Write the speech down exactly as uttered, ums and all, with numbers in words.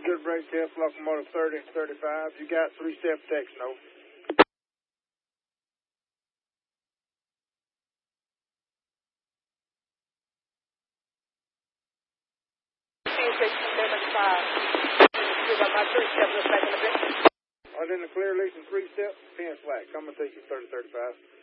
good brake test, locomotive thirty, thirty-five. You got three-step protection, over. I was in the clear, leasing three steps, pin slack. Coming to you, thirty, thirty-five.